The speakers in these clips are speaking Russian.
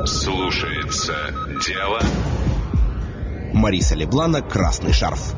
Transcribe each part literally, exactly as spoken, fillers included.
Слушается дело. Мариса Леблана «Красный шарф».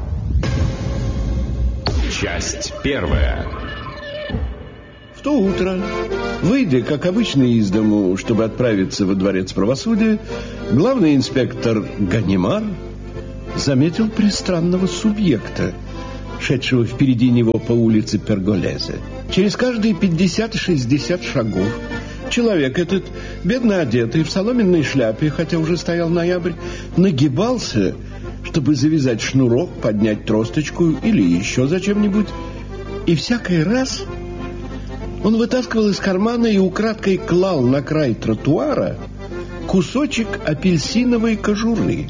Часть первая. В то утро, выйдя, как обычно, из дому, чтобы отправиться во дворец правосудия, главный инспектор Ганимар заметил пристранного субъекта, шедшего впереди него по улице Перголезе. Через каждые пятьдесят-шестьдесят шагов человек этот, бедно одетый, в соломенной шляпе, хотя уже стоял ноябрь, нагибался, чтобы завязать шнурок, поднять тросточку или еще зачем-нибудь. И всякий раз он вытаскивал из кармана и украдкой клал на край тротуара кусочек апельсиновой кожуры.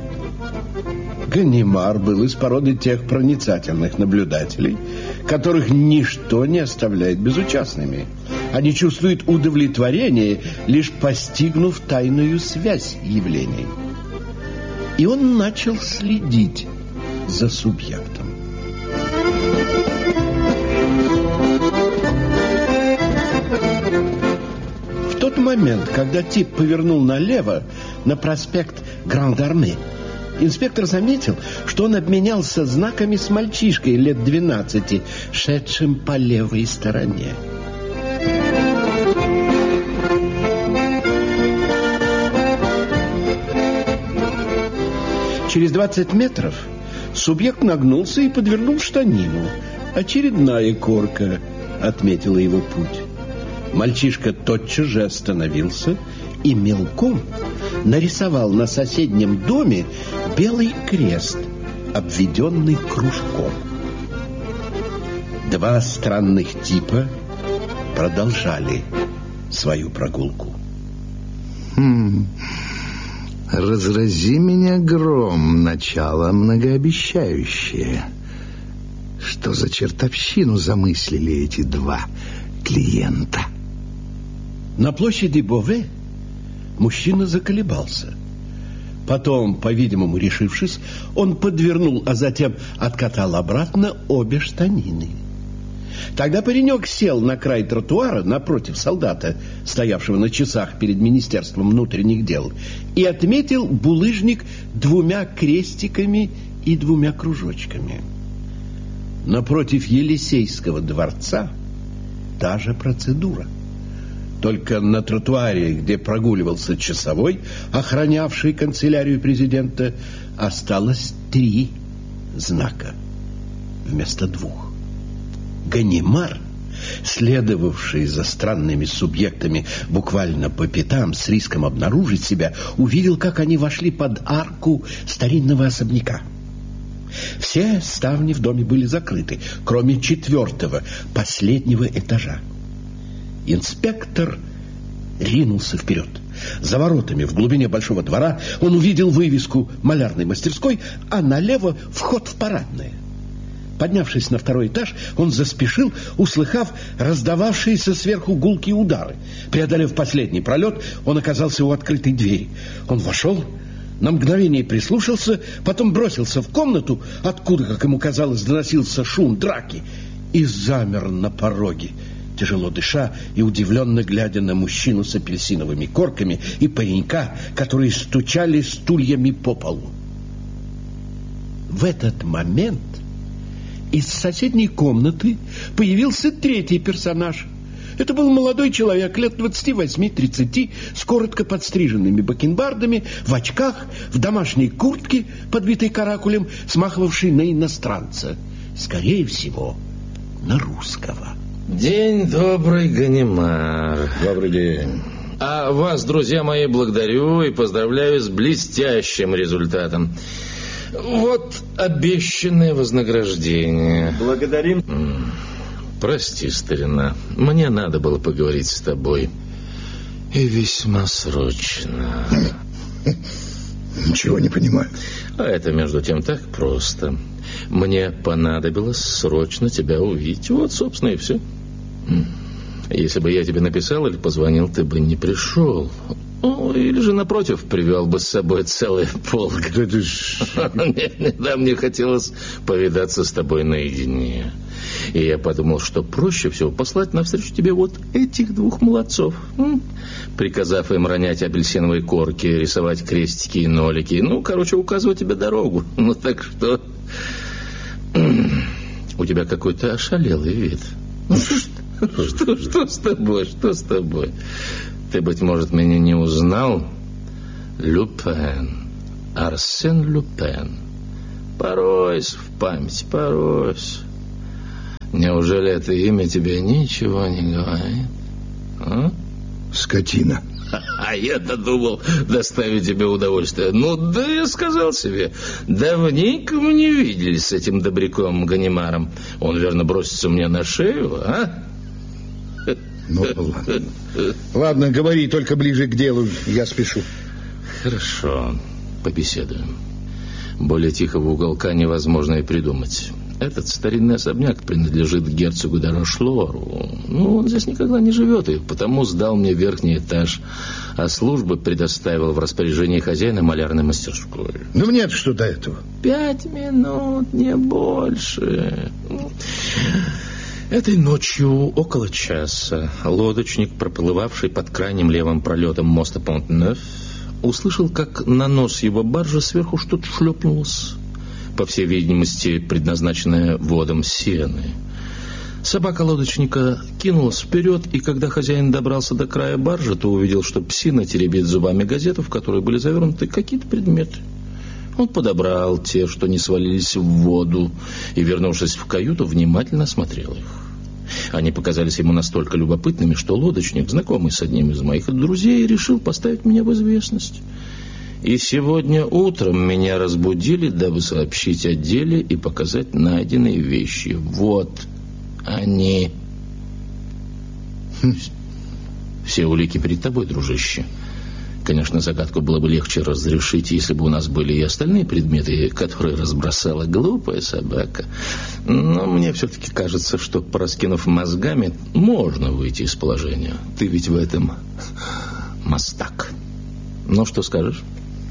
Ганимар был из породы тех проницательных наблюдателей, которых ничто не оставляет безучастными. Они чувствуют удовлетворение, лишь постигнув тайную связь явлений. И он начал следить за субъектом. В тот момент, когда тип повернул налево на проспект Гранд-Арме, инспектор заметил, что он обменялся знаками с мальчишкой лет двенадцати, шедшим по левой стороне. Через двадцать метров субъект нагнулся и подвернул штанину. Очередная корка отметила его путь. Мальчишка тотчас же остановился и мелком нарисовал на соседнем доме белый крест, обведенный кружком. Два странных типа продолжали свою прогулку. Хм... Разрази меня гром, начало многообещающее. Что за чертовщину замыслили эти два клиента? На площади Бове мужчина заколебался. Потом, по-видимому, решившись, он подвернул, а затем откатал обратно обе штанины. Тогда паренек сел на край тротуара напротив солдата, стоявшего на часах перед Министерством внутренних дел, и отметил булыжник двумя крестиками и двумя кружочками. Напротив Елисейского дворца та же процедура. Только на тротуаре, где прогуливался часовой, охранявший канцелярию президента, осталось три знака вместо двух. Ганимар, следовавший за странными субъектами буквально по пятам с риском обнаружить себя, увидел, как они вошли под арку старинного особняка. Все ставни в доме были закрыты, кроме четвертого, последнего этажа. Инспектор ринулся вперед. За воротами в глубине большого двора он увидел вывеску малярной мастерской, а налево вход в парадное. Поднявшись на второй этаж, он заспешил, услыхав раздававшиеся сверху гулкие удары. Преодолев последний пролет, он оказался у открытой двери. Он вошел, на мгновение прислушался, потом бросился в комнату, откуда, как ему казалось, доносился шум драки, и замер на пороге, тяжело дыша и удивленно глядя на мужчину с апельсиновыми корками и паренька, которые стучали стульями по полу. В этот момент из соседней комнаты появился третий персонаж. Это был молодой человек лет двадцати восьми-тридцати, с коротко подстриженными бакенбардами, в очках, в домашней куртке, подбитой каракулем, смахивавшей на иностранца. Скорее всего, на русского. День добрый, Ганимар. Добрый день. А вас, друзья мои, благодарю и поздравляю с блестящим результатом. Вот обещанное вознаграждение. Благодарим. Прости, старина, мне надо было поговорить с тобой. И весьма срочно. Ничего не понимаю. А это, между тем, так просто. Мне понадобилось срочно тебя увидеть. Вот, собственно, и все. Если бы я тебе написал или позвонил, ты бы не пришел. Ну, или же, напротив, привел бы с собой целый полк. Да ты ж... Нет, да, мне хотелось повидаться с тобой наедине. И я подумал, что проще всего послать навстречу тебе вот этих двух молодцов, м? приказав им ронять апельсиновые корки, рисовать крестики и нолики. Ну, короче, указывать тебе дорогу. Ну, так что... У тебя какой-то ошалелый вид. Ну, что, что, что с тобой? Что с тобой? Ты, быть может, меня не узнал? Люпен. Арсен Люпен. Поройся в память, поройся. Неужели это имя тебе ничего не говорит? А? Скотина. А я-то думал доставить тебе удовольствие. Ну, да я сказал себе, давненько мы не виделись с этим добряком Ганимаром. Он, верно, бросится мне на шею, а? Ну, ладно. Ладно, говори, только ближе к делу, я спешу. Хорошо, побеседуем. Более тихого уголка невозможно и придумать. Этот старинный особняк принадлежит герцогу де Рошлору. Ну, он здесь никогда не живет, и потому сдал мне верхний этаж, а службы предоставил в распоряжении хозяина малярной мастерской. Ну, мне-то что до этого? Пять минут, не больше. Этой ночью, около часа, лодочник, проплывавший под крайним левым пролетом моста Понт-Нёв, услышал, как на нос его баржи сверху что-то шлепнулось, по всей видимости, предназначенное водом сены. Собака лодочника кинулась вперед, и когда хозяин добрался до края баржи, то увидел, что псина теребит зубами газету, в которой были завернуты какие-то предметы. Он подобрал те, что не свалились в воду, и, вернувшись в каюту, внимательно осмотрел их. Они показались ему настолько любопытными, что лодочник, знакомый с одним из моих друзей, решил поставить меня в известность. И сегодня утром меня разбудили, дабы сообщить о деле и показать найденные вещи. Вот они. Все улики перед тобой, дружище. Конечно, загадку было бы легче разрешить, если бы у нас были и остальные предметы, которые разбросала глупая собака. Но мне все-таки кажется, что, пораскинув мозгами, можно выйти из положения. Ты ведь в этом мастак. Ну, что скажешь?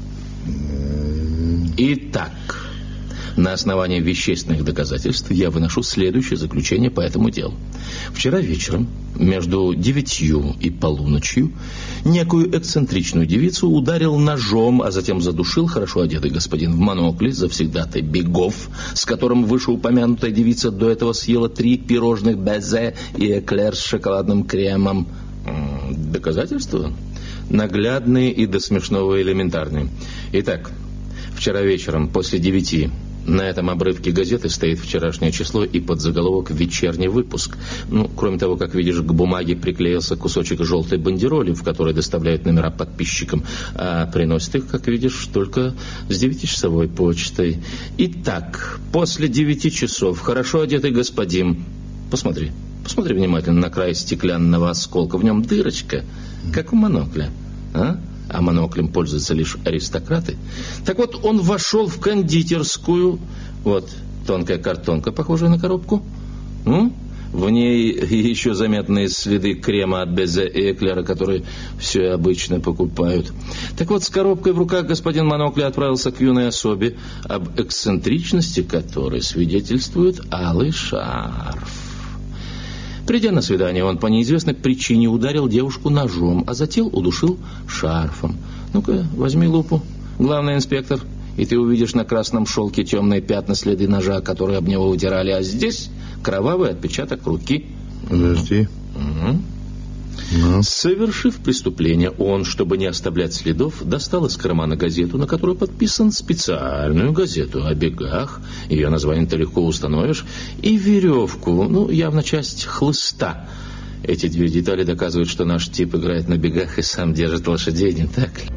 Итак, на основании вещественных доказательств я выношу следующее заключение по этому делу. Вчера вечером, между девятью и полуночью, некую эксцентричную девицу ударил ножом, а затем задушил хорошо одетый господин в монокле, завсегдатай Бегов, с которым вышеупомянутая девица до этого съела три пирожных безе и эклер с шоколадным кремом. Доказательства? Наглядные и до смешного элементарные. Итак, вчера вечером после девяти на этом обрывке газеты стоит вчерашнее число и подзаголовок «Вечерний выпуск». Ну, кроме того, как видишь, к бумаге приклеился кусочек желтой бандероли, в которой доставляют номера подписчикам, а приносят их, как видишь, только с девятичасовой почтой. Итак, после девяти часов хорошо одетый господин... Посмотри, посмотри внимательно на край стеклянного осколка. В нем дырочка, как у монокля, а? А моноклем пользуются лишь аристократы. Так вот, он вошел в кондитерскую. Вот, тонкая картонка, похожая на коробку. Ну, в ней еще заметные следы крема от безе и эклера, которые все обычно покупают. Так вот, с коробкой в руках господин Монокля отправился к юной особе, об эксцентричности которой свидетельствует алый шарф. Придя на свидание, он по неизвестной причине ударил девушку ножом, а затем удушил шарфом. Ну-ка, возьми лупу, главный инспектор, и ты увидишь на красном шелке темные пятна, следы ножа, которые об него утирали, а здесь кровавый отпечаток руки. Подожди. Угу. Ну. Совершив преступление, он, чтобы не оставлять следов, достал из кармана газету, на которой подписан специальную газету о бегах, ее название ты легко установишь, и веревку, ну, явно часть хлыста. Эти две детали доказывают, что наш тип играет на бегах и сам держит лошадей, не так ли?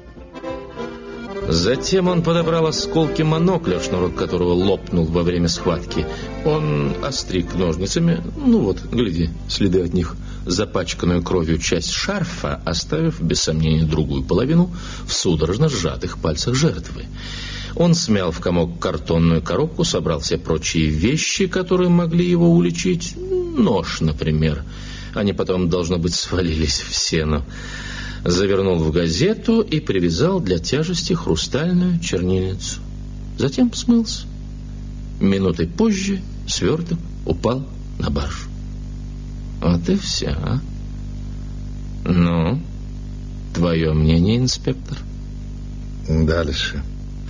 Затем он подобрал осколки монокля, шнурок которого лопнул во время схватки. Он остриг ножницами, ну вот, гляди, следы от них, запачканную кровью часть шарфа, оставив, без сомнения, другую половину в судорожно сжатых пальцах жертвы. Он смял в комок картонную коробку, собрал все прочие вещи, которые могли его уличить. Нож, например. Они потом, должно быть, свалились в сену. Завернул в газету и привязал для тяжести хрустальную чернильницу. Затем смылся. Минутой позже сверток упал на баржу. Вот и все. А? Ну, твое мнение, инспектор? Дальше.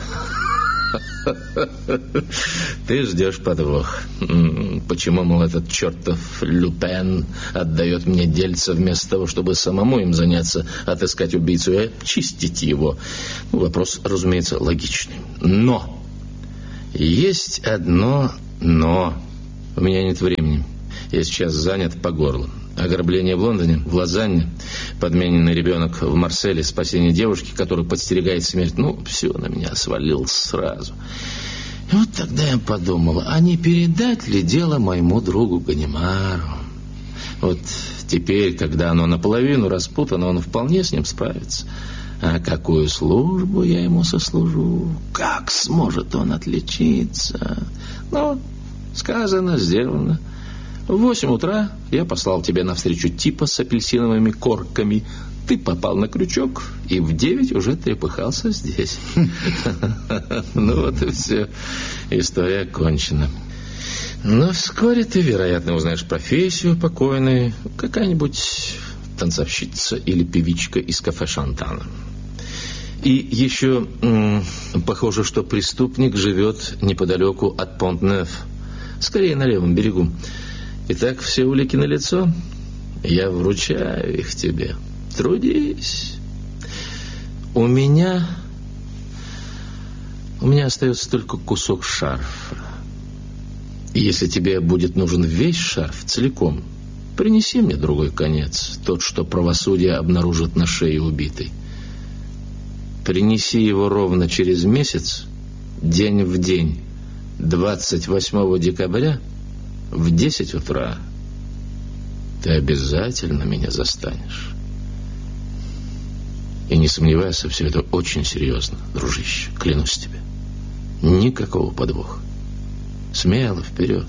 Ты ждешь подвох. Почему, мол, этот чертов Люпен отдает мне дельца вместо того, чтобы самому им заняться, отыскать убийцу и очистить его? Вопрос, разумеется, логичный. Но есть одно но. У меня нет времени. Я сейчас занят по горло. Ограбление в Лондоне, в Лозанне, подмененный ребенок в Марселе, спасение девушки, которую подстерегает смерть. Ну, все на меня свалилось сразу. И вот тогда я подумал, а не передать ли дело моему другу Ганимару? Вот теперь, когда оно наполовину распутано, он вполне с ним справится. А какую службу я ему сослужу? Как сможет он отличиться? Ну, сказано, сделано. В восемь утра я послал тебе навстречу типа с апельсиновыми корками. Ты попал на крючок, и в девять уже трепыхался здесь. Ну вот и все. История окончена. Но вскоре ты, вероятно, узнаешь профессию покойной. Какая-нибудь танцовщица или певичка из кафе Шантана. И еще м- похоже, что преступник живет неподалеку от Понт-Неф. Скорее на левом берегу. Итак, все улики налицо. Я вручаю их тебе. Трудись. У меня... У меня остается только кусок шарфа. И если тебе будет нужен весь шарф целиком, принеси мне другой конец, тот, что правосудие обнаружит на шее убитой. Принеси его ровно через месяц, день в день, двадцать восьмого декабря, в десять утра. Ты обязательно меня застанешь. И не сомневайся, все это очень серьезно, дружище, клянусь тебе. Никакого подвоха. Смело вперед.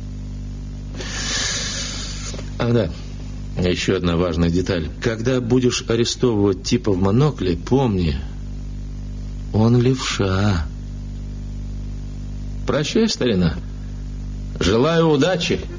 А да, еще одна важная деталь. Когда будешь арестовывать типа в монокле, помни, он левша. Прощай, старина. Желаю удачи.